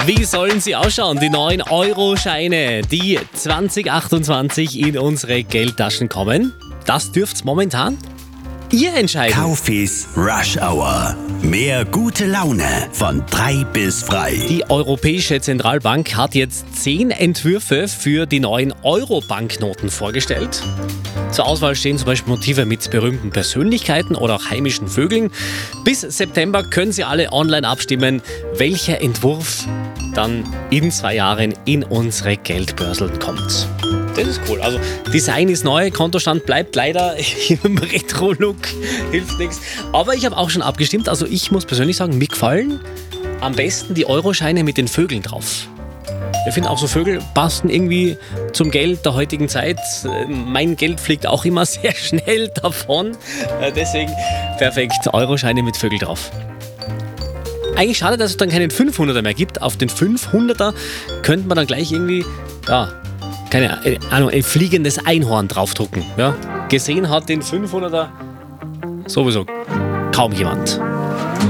Wie sollen sie ausschauen, die 9-Euro-Scheine, die 2028 in unsere Geldtaschen kommen? Das dürft's momentan ihr entscheiden. Kaufis Rush Hour. Mehr gute Laune von 3 bis frei. Die Europäische Zentralbank hat jetzt 10 Entwürfe für die neuen Euro-Banknoten vorgestellt. Zur Auswahl stehen zum Beispiel Motive mit berühmten Persönlichkeiten oder auch heimischen Vögeln. Bis September können Sie alle online abstimmen, welcher Entwurf dann in 2 Jahren in unsere Geldbörseln kommt. Das ist cool. Also Design ist neu, Kontostand bleibt leider im Retro-Look, hilft nichts. Aber ich habe auch schon abgestimmt. Also ich muss persönlich sagen, mir gefallen am besten die Euroscheine mit den Vögeln drauf. Ich finde auch so Vögel passen irgendwie zum Geld der heutigen Zeit. Mein Geld fliegt auch immer sehr schnell davon. Deswegen perfekt, Euroscheine mit Vögeln drauf. Eigentlich schade, dass es dann keinen 500er mehr gibt. Auf den 500er könnte man dann gleich irgendwie, keine Ahnung, ein fliegendes Einhorn draufdrucken. Ja? Gesehen hat den 500er sowieso kaum jemand.